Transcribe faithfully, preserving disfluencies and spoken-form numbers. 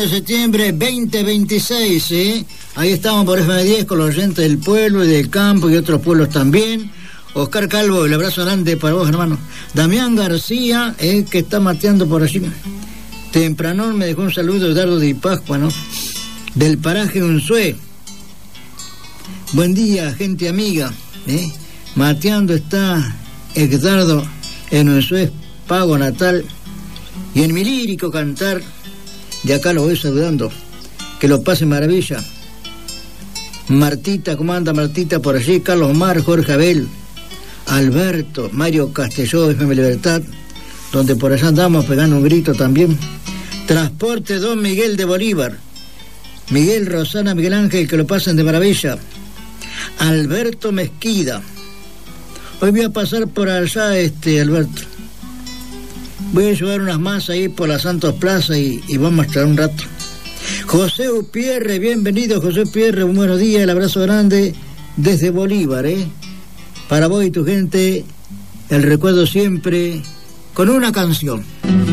de septiembre veinte veintiséis, ¿eh? Ahí estamos por F M diez con los oyentes del pueblo y del campo y otros pueblos también. Oscar Calvo, el abrazo grande para vos, hermano. Damián García, eh, que está mateando por allí. Tempranón me dejó un saludo de Dardo de Pascua, ¿no? Del paraje Unzué. Buen día, gente amiga, ¿eh? Mateando está Edgardo en Unzué, Pago Natal. Y en mi lírico cantar, de acá lo voy saludando. Que lo pase maravilla. Martita, ¿cómo anda Martita por allí? Carlos Mar, Jorge Abel, Alberto, Mario Castelló, F M Libertad, donde por allá andamos pegando un grito también. Transporte Don Miguel de Bolívar, Miguel Rosana, Miguel Ángel, que lo pasen de maravilla. Alberto Mezquida. Hoy voy a pasar por allá, este, Alberto. Voy a llevar unas más ahí por la Santos Plaza y, y vamos a estar un rato. José Upierre, bienvenido José Upierre, un buenos días, el abrazo grande desde Bolívar, ¿eh? Para vos y tu gente, el recuerdo siempre con una canción.